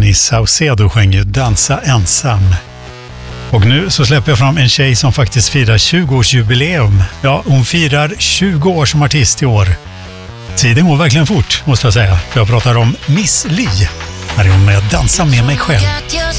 Dennis Saucedo sjöng ju Dansa ensam. Och nu så släpper jag fram en tjej som faktiskt firar 20-årsjubileum. Ja, hon firar 20 år som artist i år. Tiden går verkligen fort, måste jag säga. För jag pratar om Miss Li. Här är hon med Dansa med mig själv.